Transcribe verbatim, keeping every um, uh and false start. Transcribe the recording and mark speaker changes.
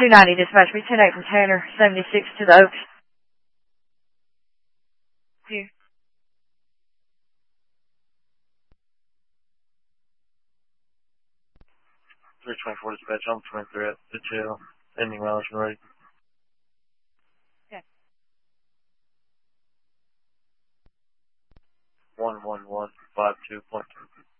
Speaker 1: two ninety, dispatch me ten eight from Tanner, seventy-six to the Oaks. Two.
Speaker 2: three twenty-four dispatch, I'm twenty-three at the jail. Ending violation ready.
Speaker 1: Okay.
Speaker 2: one one one five two point two.